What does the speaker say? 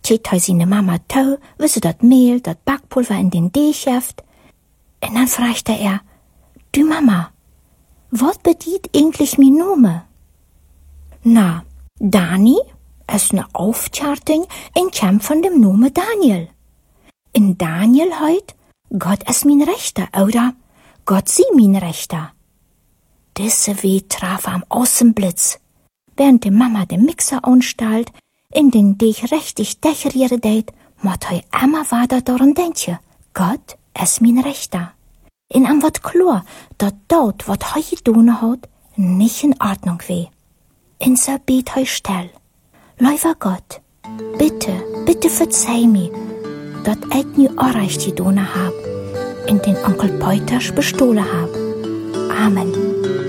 zieht hij seine Mama toe, wie sie dat Mehl, dat Backpulver in den Deeg heft. Und dann fragt er, du Mama, wat bedient eigentlich mein Name? Na, Dani ist ne Aufcharting in Camp von dem Name Daniel. In Daniel heut, Gott ist mein Rechter, oder? Gott sie mein Rechter. Diese Weh traf am Außenblitz, während die Mama den Mixer anstalt, in den Deeg richtig decheriere deit, mot hei immer weiter daran denken, Gott ist mein Rechter. In am wat klar, dat dort, wat hei gedone hat, nicht in Ordnung weh. In so bet hei still. Lieber Gott, bitte verzeih mir, dat ich nie Unrecht gedone hab, in den Onkel Peuters bestohlen hab. Amen.